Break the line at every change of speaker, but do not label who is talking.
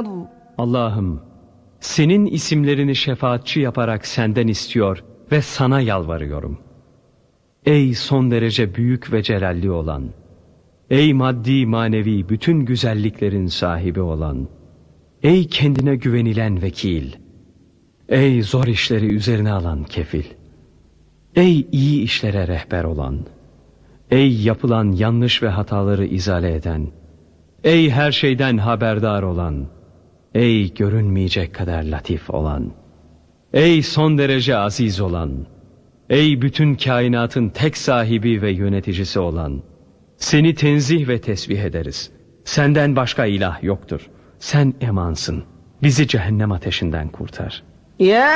الأرض.
Allah'ım, senin isimlerini şefaatçi yaparak senden istiyor ve sana yalvarıyorum. Ey son derece büyük ve celalli olan, ey maddi manevi bütün güzelliklerin sahibi olan, ey kendine güvenilen vekil, ey zor işleri üzerine alan kefil, ey iyi işlere rehber olan, ey yapılan yanlış ve hataları izale eden, ey her şeyden haberdar olan, ey görünmeyecek kadar latif olan, ey son derece aziz olan, ey bütün kainatın tek sahibi ve yöneticisi olan, seni tenzih ve tesbih ederiz. Senden başka ilah yoktur. Sen emansın. Bizi cehennem ateşinden kurtar.
Ya